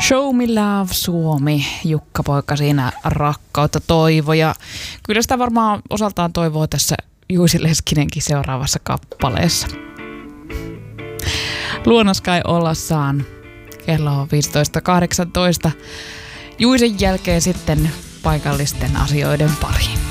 Show me love Suomi, Jukka-poika siinä rakkautta toivoo ja kyllä sitä varmaan osaltaan toivoo tässä Juicy Leskinenkin seuraavassa kappaleessa. Luonnoskai ollassaan kello on 15.18. Juisen jälkeen sitten paikallisten asioiden pariin.